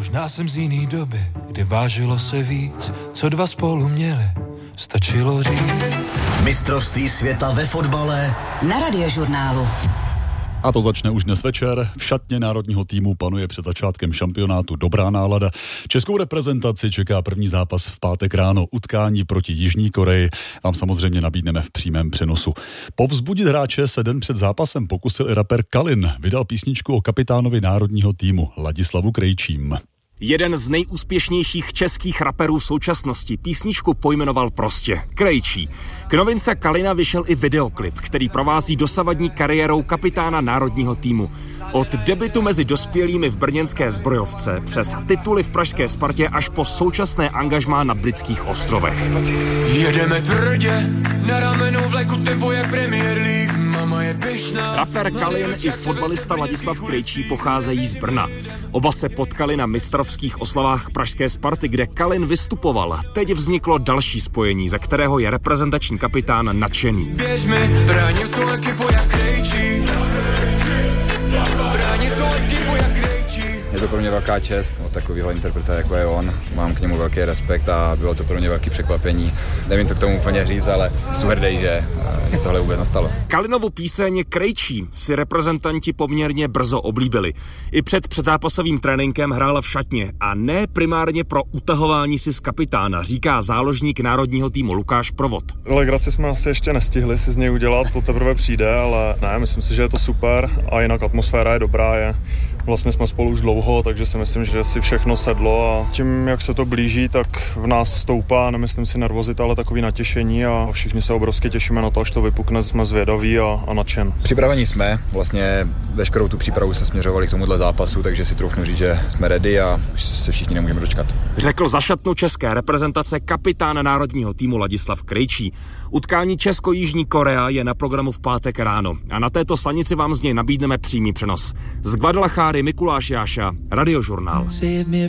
Možná jsem z jiný doby, kdy vážilo se víc, co dva spolu měli, stačilo říct. Mistrovství světa ve fotbale na Radiožurnálu. A to začne už dnes večer. V šatně národního týmu panuje před začátkem šampionátu dobrá nálada. Českou reprezentaci čeká první zápas v pátek ráno. Utkání proti Jižní Koreji vám samozřejmě nabídneme v přímém přenosu. Povzbudit hráče se den před zápasem pokusil i rapper Kalin. Vydal písničku o kapitánovi národního týmu Ladislavu Krejčím. Jeden z nejúspěšnějších českých raperů současnosti písničku pojmenoval prostě Krejčí. K novince Kalina vyšel i videoklip, který provází dosavadní kariérou kapitána národního týmu. Od debutu mezi dospělými v brněnské Zbrojovce přes tituly v pražské Spartě až po současné angažmá na Britských ostrovech. Jedeme tvrdě, na ramenu vleku tempo jak Premier League, mama je pyšná. Rapper Kalin i fotbalista Ladislav Krejčí pocházejí z Brna. Oba se potkali na mistrovských oslavách pražské Sparty, kde Kalin vystupoval. Teď vzniklo další spojení, ze kterého je reprezentační kapitán nadšený. Běž mi, bráním svou ekipu jak Krejčí. Bráním svou ekipu jak Krejčí. Je to pro mě velká čest od takového interpreta, jako je on. Mám k němu velký respekt a bylo to pro mě velké překvapení. Nevím, co k tomu úplně říct, ale jsem hrdý, že tohle vůbec nastalo. Kalinovu píseň Krejčí si reprezentanti poměrně brzo oblíbili. I před předzápasovým tréninkem hrála v šatně a ne primárně pro utahování si z kapitána, říká záložník národního týmu Lukáš Provod. Legraci jsme asi ještě nestihli si z něj udělat, to teprve přijde, ale ne, myslím si, že je to super a jinak atmosféra je dobrá, Vlastně jsme spolu už dlouho, takže si myslím, že si všechno sedlo a tím, jak se to blíží, tak v nás stoupá, nemyslím si nervozita, ale takový natěšení a všichni se obrovsky těšíme na to, až to vypukne, jsme zvědaví a nadšen. Připravení jsme, vlastně veškerou tu přípravu se směřovali k tomuhle zápasu, takže si troufnu říct, že jsme ready a už se všichni nemůžeme dočkat. Řekl za šatnu české reprezentace kapitán národního týmu Ladislav Krejčí. Utkání Česko-Jižní Korea je na programu v pátek ráno a na této stanici vám z něj nabídneme přímý přenos. Z Guadalajary Mikuláš Jáša, Radiožurnál.